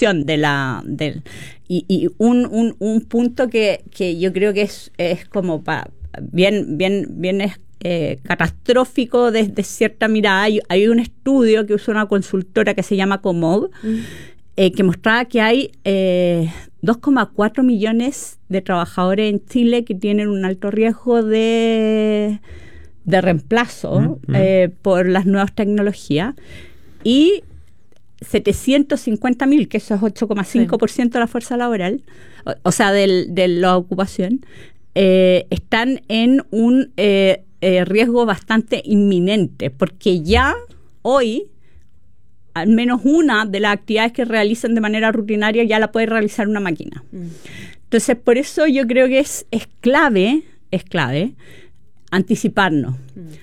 discusión y un punto que yo creo que es como bien catastrófico desde cierta mirada. Hay un estudio que usa una consultora que se llama Comog, que mostraba que hay 2,4 millones de trabajadores en Chile que tienen un alto riesgo de reemplazo por las nuevas tecnologías, y 750.000, que eso es 8,5% de la fuerza laboral, o sea, de la ocupación, están en un riesgo bastante inminente, porque ya hoy al menos una de las actividades que realizan de manera rutinaria ya la puede realizar una máquina. Entonces, por eso yo creo que es clave anticiparnos.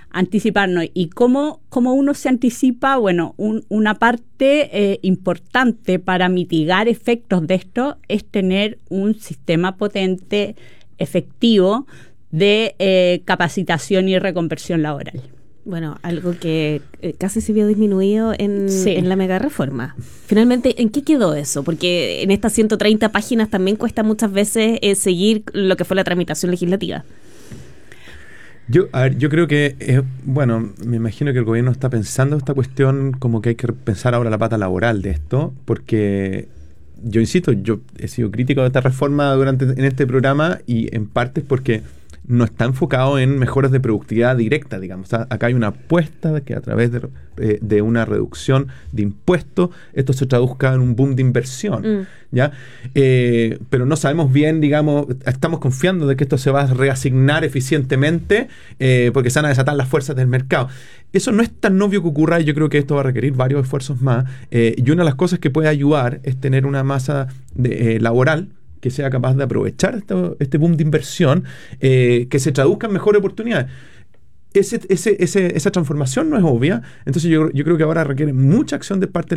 ¿Y cómo uno se anticipa? Bueno, una parte importante para mitigar efectos de esto es tener un sistema potente, efectivo, de capacitación y reconversión laboral. Bueno, algo que casi se vio disminuido en la mega reforma. Finalmente, ¿en qué quedó eso? Porque en estas 130 páginas también cuesta muchas veces seguir lo que fue la tramitación legislativa. Yo creo que, me imagino que el gobierno está pensando esta cuestión como que hay que pensar ahora la pata laboral de esto, porque yo insisto, yo he sido crítico de esta reforma en este programa, y en parte es porque no está enfocado en mejoras de productividad directa, digamos. O sea, acá hay una apuesta de que a través de una reducción de impuestos esto se traduzca en un boom de inversión, ¿ya? Pero no sabemos bien, digamos, estamos confiando de que esto se va a reasignar eficientemente porque se van a desatar las fuerzas del mercado. Eso no es tan obvio que ocurra, y yo creo que esto va a requerir varios esfuerzos más. Y una de las cosas que puede ayudar es tener una masa laboral que sea capaz de aprovechar este boom de inversión, que se traduzca en mejores oportunidades. Esa transformación no es obvia, entonces yo creo que ahora requiere mucha acción de parte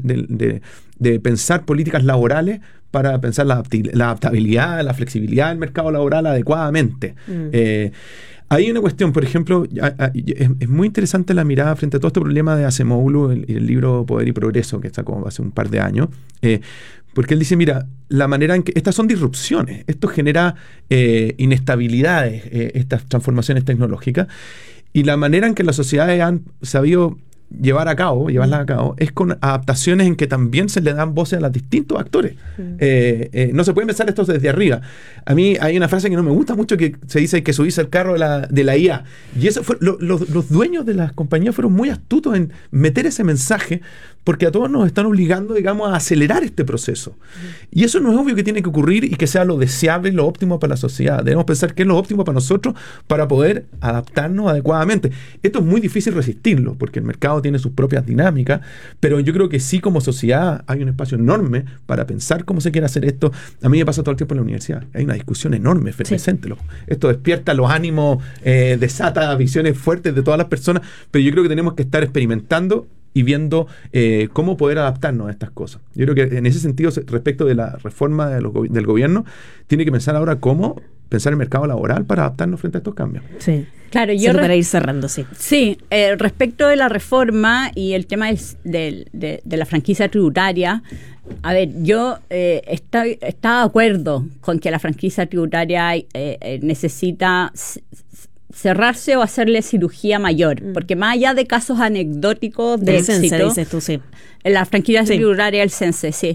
de pensar políticas laborales para pensar la adaptabilidad, la flexibilidad del mercado laboral adecuadamente. Hay una cuestión, por ejemplo, es muy interesante la mirada frente a todo este problema de Acemoglu, el libro Poder y Progreso, que sacó hace un par de años, porque él dice, mira, la manera en que estas son disrupciones, esto genera inestabilidades, estas transformaciones tecnológicas, y la manera en que las sociedades han sabido llevarlas a cabo, es con adaptaciones en que también se le dan voces a los distintos actores. No se puede pensar esto desde arriba. A mí hay una frase que no me gusta mucho, que se dice que subirse al carro de la IA, y eso fue, los dueños de las compañías fueron muy astutos en meter ese mensaje, porque a todos nos están obligando, digamos, a acelerar este proceso. Y eso no es obvio que tiene que ocurrir y que sea lo deseable y lo óptimo para la sociedad. Debemos pensar qué es lo óptimo para nosotros para poder adaptarnos adecuadamente. Esto es muy difícil resistirlo, porque el mercado tiene sus propias dinámicas, pero yo creo que sí, como sociedad hay un espacio enorme para pensar cómo se quiere hacer esto. A mí me pasa todo el tiempo en la universidad. Hay una discusión enorme, efervescente. Sí. Esto despierta los ánimos, desata visiones fuertes de todas las personas, pero yo creo que tenemos que estar experimentando y viendo cómo poder adaptarnos a estas cosas. Yo creo que en ese sentido, respecto de la reforma del gobierno, tiene que pensar ahora cómo pensar el mercado laboral para adaptarnos frente a estos cambios. Sí. Claro, para ir cerrando, sí. Sí, respecto de la reforma y el tema de la franquicia tributaria, a ver, yo estaba de acuerdo con que la franquicia tributaria necesita cerrarse o hacerle cirugía mayor, porque más allá de casos anecdóticos de éxito, CENSE, dices tú, sí. La franquicia tributaria del CENSE, sí.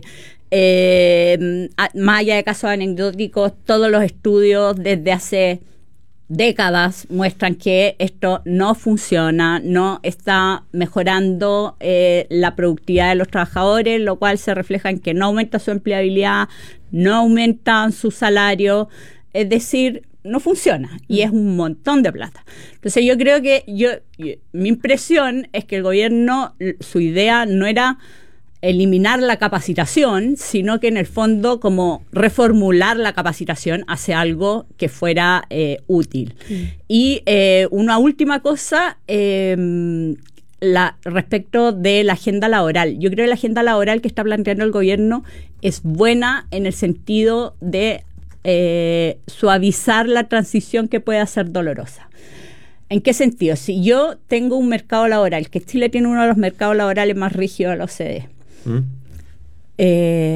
Más allá de casos anecdóticos, todos los estudios desde hace décadas muestran que esto no funciona, no está mejorando la productividad de los trabajadores, lo cual se refleja en que no aumenta su empleabilidad, no aumentan su salario, es decir, no funciona, y es un montón de plata. Entonces yo creo que mi impresión es que el gobierno, su idea no era eliminar la capacitación, sino que en el fondo como reformular la capacitación hacia algo que fuera útil. Y una última cosa, respecto de la agenda laboral. Yo creo que la agenda laboral que está planteando el gobierno es buena en el sentido de suavizar la transición que pueda ser dolorosa. ¿En qué sentido? Si yo tengo un mercado laboral, que Chile tiene uno de los mercados laborales más rígidos de la OCDE,